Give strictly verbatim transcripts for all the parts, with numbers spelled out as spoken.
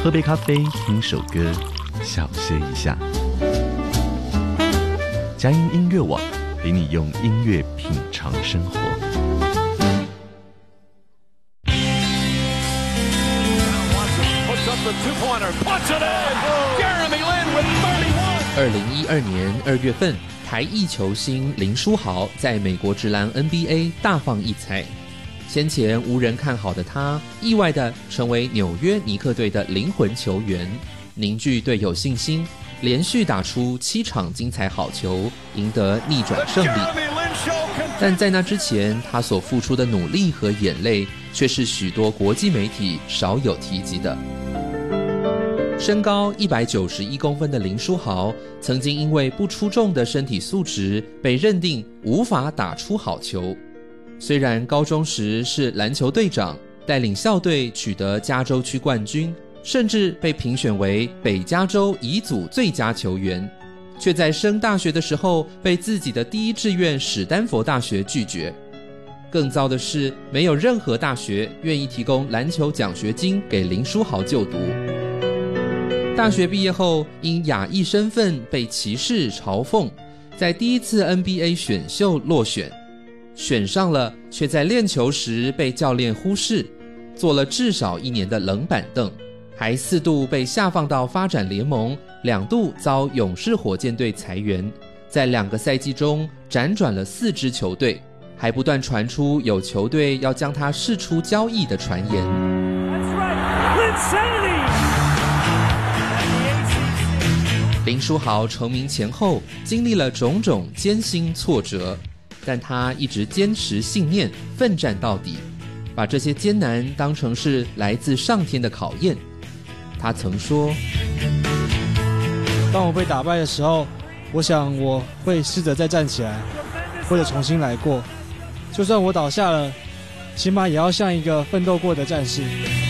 喝杯咖啡，听首歌，小歇一下。佳音音乐网陪你用音乐品尝生活。 二零一二年二月份，台裔球星林书豪在美国职篮 N B A 大放异彩。先前无人看好的他，意外地成为纽约尼克队的灵魂球员，凝聚队友信心，连续打出七场精彩好球，赢得逆转胜利。但在那之前，他所付出的努力和眼泪，却是许多国际媒体少有提及的。身高一百九十一公分的林书豪，曾经因为不出众的身体素质，被认定无法打出好球。虽然高中时是篮球队长，带领校队取得加州区冠军，甚至被评选为北加州乙组最佳球员，却在升大学的时候被自己的第一志愿史丹佛大学拒绝。更糟的是，没有任何大学愿意提供篮球奖学金给林书豪就读。大学毕业后，因亚裔身份被歧视嘲讽，在第一次 N B A 选秀落选，选上了，却在练球时被教练忽视，坐了至少一年的冷板凳，还四度被下放到发展联盟，两度遭勇士火箭队裁员，在两个赛季中辗转了四支球队，还不断传出有球队要将他释出交易的传言。That's right. 林书豪成名前后经历了种种艰辛挫折，但他一直坚持信念，奋战到底，把这些艰难当成是来自上天的考验。他曾说， 当我被打败的时候，我想我会试着再站起来，或者重新来过，就算我倒下了，起码也要像一个奋斗过的战士。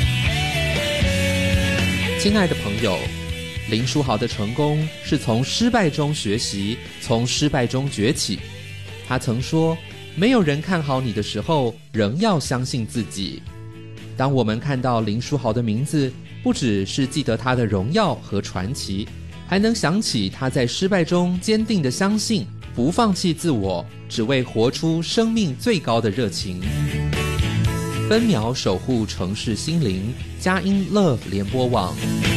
亲爱的朋友，林书豪的成功是从失败中学习，从失败中崛起。他曾说，没有人看好你的时候，仍要相信自己。当我们看到林书豪的名字，不只是记得他的荣耀和传奇，还能想起他在失败中坚定的相信，不放弃自我，只为活出生命最高的热情。分秒守护城市心灵，佳音 Love 联播网。